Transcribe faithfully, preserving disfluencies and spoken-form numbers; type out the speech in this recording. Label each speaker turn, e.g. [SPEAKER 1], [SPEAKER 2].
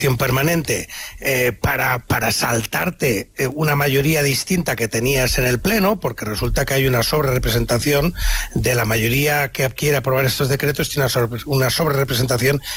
[SPEAKER 1] permanente eh, para, para saltarte eh, una mayoría distinta que tenías en el Pleno, porque resulta que hay una sobrerepresentación de la mayoría que quiere aprobar estos decretos, tiene una sobre, una sobrerepresentación